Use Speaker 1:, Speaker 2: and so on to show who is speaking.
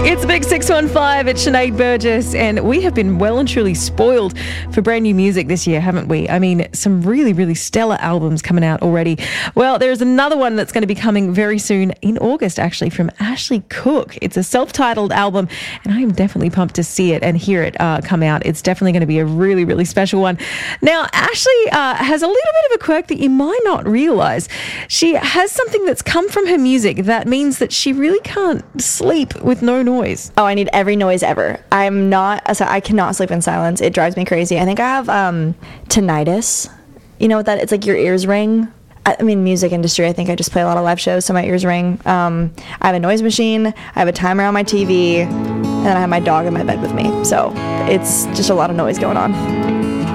Speaker 1: It's Big 615 at Sinead Burgess, and we have been well and truly spoiled for brand new music this year, haven't we? I mean, some really, really stellar albums coming out already. Well, there's another one that's going to be coming very soon in August, actually, from Ashley Cooke. It's a self-titled album, and I am definitely pumped to see it and hear it come out. It's definitely going to be a really, really special one. Now, Ashley has a little bit of a quirk that you might not realize. She has something that's come from her music that means that she really can't sleep with no noise.
Speaker 2: Oh, I need every noise ever. I cannot sleep in silence. It drives me crazy. I think I have tinnitus. You know what that? It's like your ears ring. I mean, music industry, I think I just play a lot of live shows, so my ears ring. I have a noise machine, I have a timer on my TV, and then I have my dog in my bed with me. So it's just a lot of noise going on.